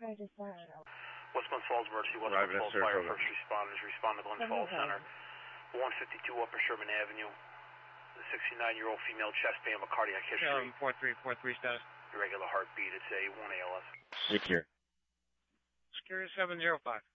West Glens Falls Emergency, West Glens Falls Fire First Responders, respond to Glens Falls Center. 152 Upper Sherman Avenue. The 69-year-old female chest pain with cardiac history. 4343 status. Irregular heartbeat. It's a 1 ALS. Secure. Secure 705.